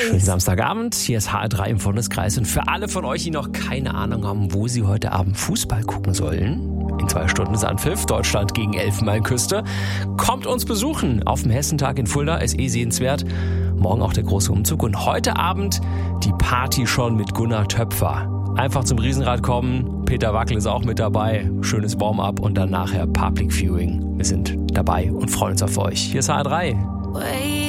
Schönen Samstagabend, hier ist HR3 im Freundeskreis und für alle von euch, die noch keine Ahnung haben, wo sie heute Abend Fußball gucken sollen, in 2 Stunden ist Anpfiff, Deutschland gegen Elfenbeinküste, kommt uns besuchen auf dem Hessentag in Fulda, ist sehenswert, morgen auch der große Umzug und heute Abend die Party schon mit Gunnar Töpfer. Einfach zum Riesenrad kommen, Peter Wackel ist auch mit dabei, schönes Warm-up und dann nachher Public Viewing. Wir sind dabei und freuen uns auf euch. Hier ist HR3.